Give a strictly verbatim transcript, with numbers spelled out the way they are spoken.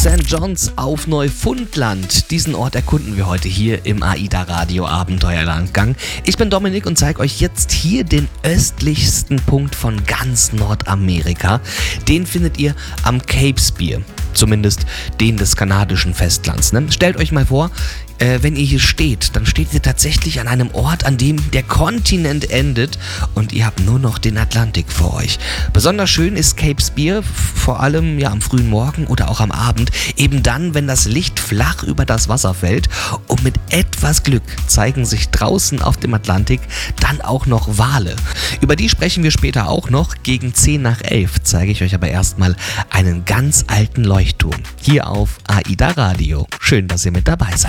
Sankt John's auf Neufundland. Diesen Ort erkunden wir heute hier im AIDA Radio Abenteuerlandgang. Ich bin Dominik und zeige euch jetzt hier den östlichsten Punkt von ganz Nordamerika. Den findet ihr am Cape Spear. Zumindest den des kanadischen Festlands. Ne? Stellt euch mal vor, äh, wenn ihr hier steht, dann steht ihr tatsächlich an einem Ort, an dem der Kontinent endet und ihr habt nur noch den Atlantik vor euch. Besonders schön ist Cape Spear, vor allem ja am frühen Morgen oder auch am Abend, eben dann, wenn das Licht flach über das Wasser fällt und mit etwas Glück zeigen sich draußen auf dem Atlantik dann auch noch Wale. Über die sprechen wir später auch noch. Gegen zehn nach elf zeige ich euch aber erstmal einen ganz alten Leuchtturm hier auf AIDA Radio. Schön, dass ihr mit dabei seid.